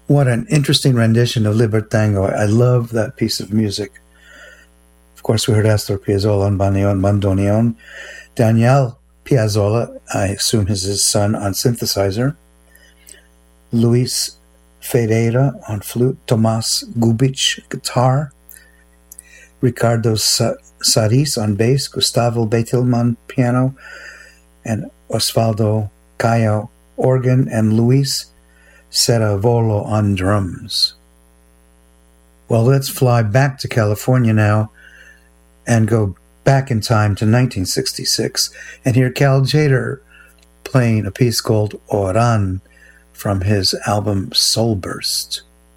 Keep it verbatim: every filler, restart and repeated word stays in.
What an interesting rendition of Libertango. I love that piece of music. Of course, we heard Astor Piazzolla on bandoneon. Daniel Piazzolla, I assume is his son, on synthesizer. Luis Ferreira on flute. Tomas Gubic, guitar. Ricardo Saris on bass. Gustavo Betelman, piano. And Osvaldo Cayo, organ. And Luis Ceravolo on drums. Well, let's fly back to California now and go back in time to nineteen sixty-six and hear Cal Tjader playing a piece called Oran from his album Soulburst.